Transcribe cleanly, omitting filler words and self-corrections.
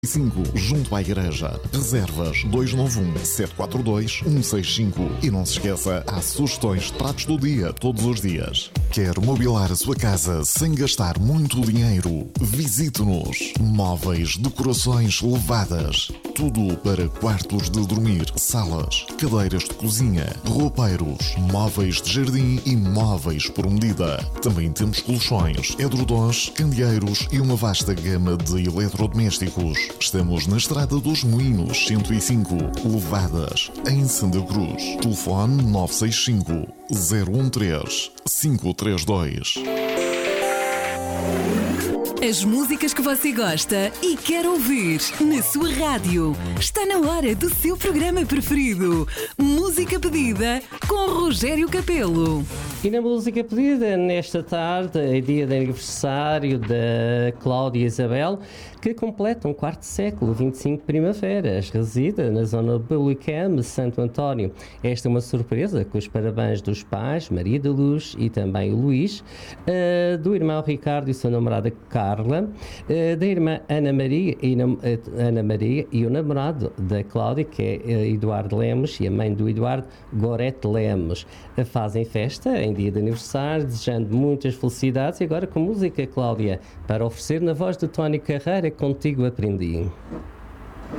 5, junto à igreja. Reservas 291-742-165. E não se esqueça, há sugestões de pratos do dia todos os dias. Quer mobilar a sua casa sem gastar muito dinheiro? Visite-nos. Móveis, decorações levadas. Tudo para quartos de dormir, salas, cadeiras de cozinha, roupeiros, móveis de jardim e móveis por medida. Também temos colchões, edredons, candeeiros e uma vasta gama de eletrodomésticos. Estamos na Estrada dos Moinhos, 105, Levadas, em Santa Cruz. Telefone 965 013 532. As músicas que você gosta e quer ouvir na sua rádio. Está na hora do seu programa preferido. Música Pedida com Rogério Capelo. E na música pedida, nesta tarde, é dia de aniversário da Cláudia Isabel, que completa um quarto século, 25 primaveras. Reside na zona de Bulicame, Santo António. Esta é uma surpresa, com os parabéns dos pais, Maria da Luz e também o Luís, do irmão Ricardo e sua namorada Carla, da irmã Ana Maria e o namorado da Cláudia, que é Eduardo Lemos, e a mãe do Eduardo, Gorete Lemos. Fazem festa em dia de aniversário, desejando muitas felicidades. E agora com música, Cláudia, para oferecer na voz de Tony Carreira, Contigo Aprendi.